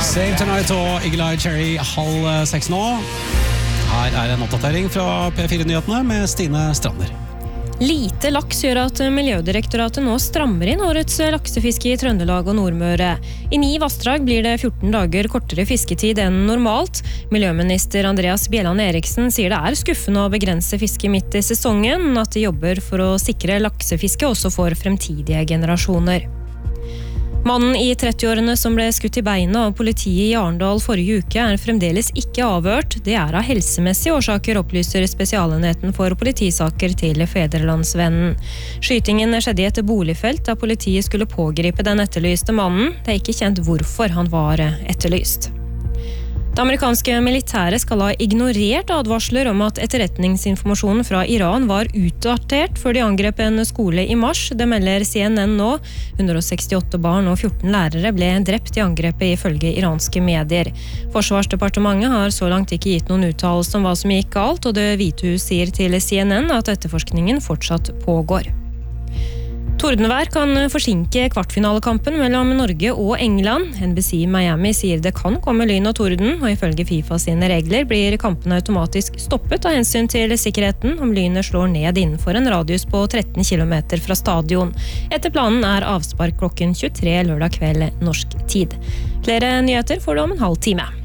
Save Tonight og Eagle Eye Cherry 5:30 nå. Her en oppdatering fra P4-nyhetene med Stine Strander. Lite laks gjør at Miljødirektoratet nå strammer inn årets laksefiske i Trøndelag og Nordmøre. I 9 vassdrag blir det 14 dager kortere fisketid enn normalt. Miljøminister Andreas Bjelland Eriksen sier det skuffende å begrense fiske midt i sesongen, at de jobber for å sikre laksefiske også for fremtidige generasjoner. Mannen i 30-årene som ble skutt i beina av politiet i Arendal forrige uke fremdeles ikke avhørt. Det av helsemessige årsaker, opplyser spesialenheten for politisaker til Federlandsvennen. Skytingen skjedde i et boligfelt da politiet skulle pågripe den etterlyste mannen. Det ikke kjent hvorfor han var etterlyst. Det amerikanske militæret skal ha ignorert advarsler om at etterretningsinformasjonen fra Iran var utdatert før de angrep en skole i mars. Det melder CNN nå. 168 barn og 14 lærere ble drept i angrepet ifølge iranske medier. Forsvarsdepartementet har så langt ikke gitt noen uttalelse om hva som gikk galt, og Det hvite hus sier til CNN at etterforskningen fortsatt pågår. Tordenvær kan forsinke kvartfinalekampen mellom Norge og England. NBC Miami sier det kan komme lyn og torden, og ifølge FIFA sine regler blir kampene automatisk stoppet av hensyn til sikkerheten om lynet slår ned innenfor en radius på 13 kilometer fra stadion. Etter planen avspark klokken 23 lørdag kveld norsk tid. Flere nyheter får du om en halv time.